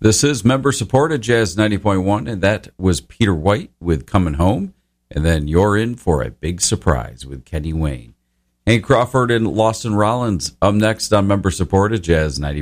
This is member-supported Jazz 90.1, and that was Peter White with Coming Home. And then You're In for a Big Surprise with Kenny Wayne. Hank Crawford and Lawson Rollins up next on member-supported Jazz 90.1.